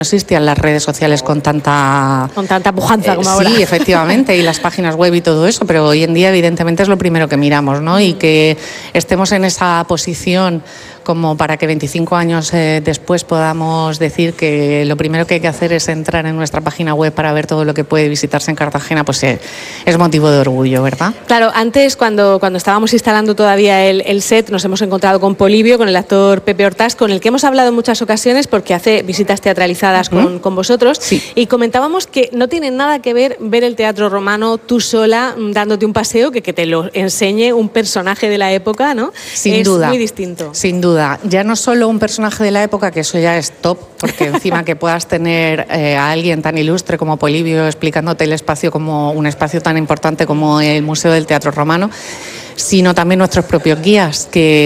existían las redes sociales con tanta pujanza como ahora. Sí, efectivamente, y las páginas web y todo eso, pero hoy en día evidentemente es lo primero que miramos, ¿no? Y que estemos en esa posición como para que 25 años después podamos decir que lo primero que hay que hacer es entrar en nuestra página web para ver todo lo que puede visitarse en Cartagena, pues es motivo de orgullo, ¿verdad? Claro, antes cuando estábamos instalando todavía el set, nos hemos encontrado con Polibio, con el actor Pepe Hortás, con el que hemos hablado en muchas ocasiones porque hace visitas teatralizadas con vosotros, sí. Y comentábamos que no tiene nada que ver el Teatro Romano tú sola dándote un paseo que te lo enseñe un personaje de la época, ¿no? Sin duda. Es muy distinto. Sin duda. Ya no solo un personaje de la época, que eso ya es top, porque encima que puedas tener a alguien tan ilustre como Polibio explicándote el espacio como un espacio tan importante como el Museo del Teatro Romano, sino también nuestros propios guías,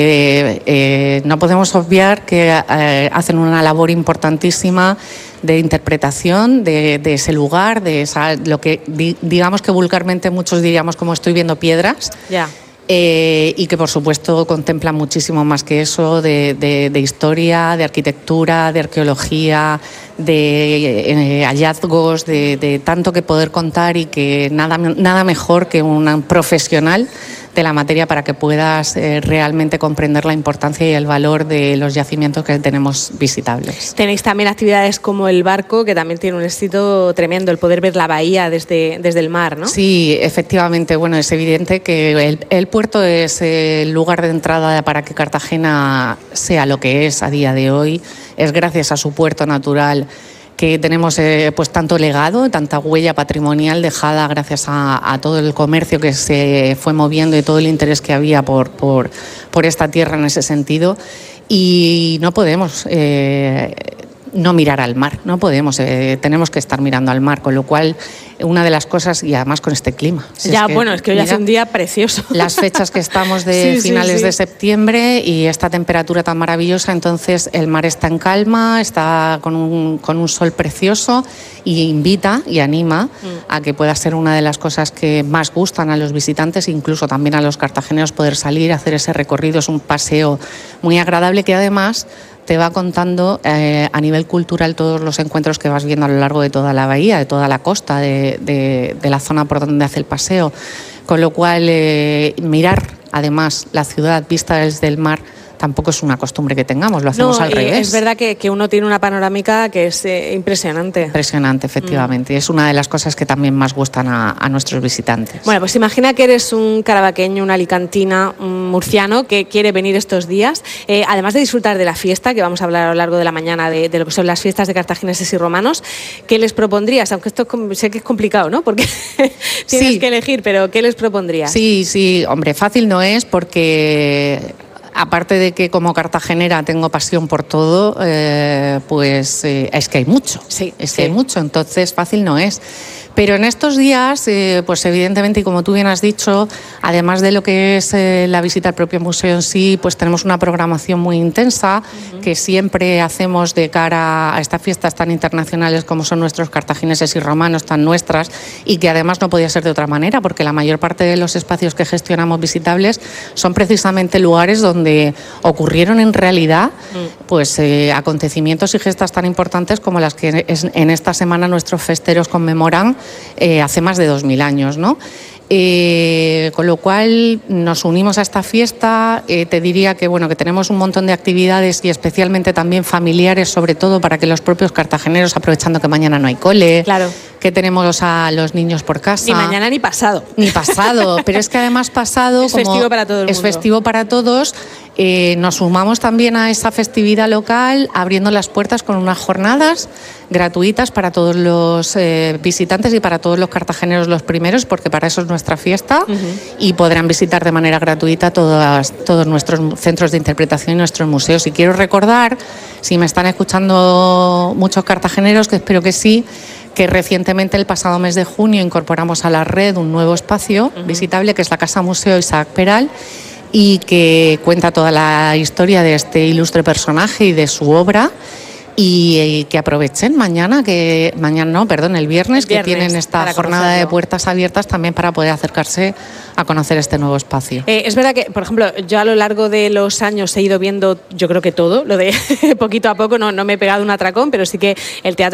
que no podemos obviar que hacen una labor importantísima de interpretación de ese lugar, lo que digamos que vulgarmente muchos diríamos como estoy viendo piedras. Ya. Y que por supuesto contemplan muchísimo más que eso de historia, de arquitectura, de arqueología, de hallazgos, de tanto que poder contar, y que nada mejor que un profesional de la materia para que puedas realmente comprender la importancia y el valor de los yacimientos que tenemos visitables. Tenéis también actividades como el barco, que también tiene un éxito tremendo, el poder ver la bahía desde el mar, ¿no? Sí, efectivamente. Bueno, es evidente que el puerto es el lugar de entrada para que Cartagena sea lo que es a día de hoy. Es gracias a su puerto natural que tenemos pues tanto legado, tanta huella patrimonial dejada gracias a todo el comercio que se fue moviendo y todo el interés que había por esta tierra en ese sentido. Y no podemos no mirar al mar, no podemos, tenemos que estar mirando al mar, con lo cual una de las cosas, y además con este clima. Es que hoy hace un día precioso. Las fechas que estamos de finales de septiembre y esta temperatura tan maravillosa, entonces el mar está en calma, está con un sol precioso y invita y anima a que pueda ser una de las cosas que más gustan a los visitantes, incluso también a los cartageneros, poder salir, hacer ese recorrido. Es un paseo muy agradable que además te va contando a nivel cultural todos los encuentros que vas viendo a lo largo de toda la bahía, de toda la costa, de la zona por donde hace el paseo. Con lo cual, mirar además la ciudad vista desde el mar tampoco es una costumbre que tengamos, lo hacemos al revés. Es verdad que uno tiene una panorámica que es impresionante. Impresionante, efectivamente. Es una de las cosas que también más gustan a nuestros visitantes. Bueno, pues imagina que eres un carabaqueño, un alicantina, un murciano que quiere venir estos días, además de disfrutar de la fiesta, que vamos a hablar a lo largo de la mañana de lo que son las fiestas de cartagineses y romanos. ¿Qué les propondrías? Aunque esto sé que es complicado, ¿no? Porque tienes que elegir, pero ¿qué les propondrías? Sí, hombre, fácil no es, porque aparte de que como cartagenera tengo pasión por todo, pues es que hay mucho. Que hay mucho, entonces fácil no es. Pero en estos días, pues evidentemente, y como tú bien has dicho, además de lo que es la visita al propio museo en sí, pues tenemos una programación muy intensa que siempre hacemos de cara a estas fiestas tan internacionales como son nuestros cartagineses y romanos, tan nuestras, y que además no podía ser de otra manera, porque la mayor parte de los espacios que gestionamos visitables son precisamente lugares donde ocurrieron en realidad pues acontecimientos y gestas tan importantes como las que en esta semana nuestros festeros conmemoran hace más de 2000 años, ¿no? Con lo cual nos unimos a esta fiesta. Te diría que bueno, que tenemos un montón de actividades y especialmente también familiares, sobre todo para que los propios cartageneros, aprovechando que mañana no hay cole, que tenemos a los niños por casa. Ni mañana ni pasado. Ni pasado, pero es que además pasado es festivo para todo el mundo. Es festivo para todos. Nos sumamos también a esa festividad local, abriendo las puertas con unas jornadas gratuitas para todos los visitantes y para todos los cartageneros los primeros, porque para eso es nuestra fiesta, y podrán visitar de manera gratuita todos nuestros centros de interpretación y nuestros museos. Y quiero recordar, si me están escuchando muchos cartageneros, que espero que sí, que recientemente, el pasado mes de junio, incorporamos a la red un nuevo espacio visitable, que es la Casa Museo Isaac Peral, y que cuenta toda la historia de este ilustre personaje y de su obra, y que aprovechen el viernes, que tienen esta jornada de puertas abiertas también para poder acercarse a conocer este nuevo espacio. Es verdad que, por ejemplo, yo a lo largo de los años he ido viendo, yo creo que todo, lo de poquito a poco, no me he pegado un atracón, pero sí que el teatro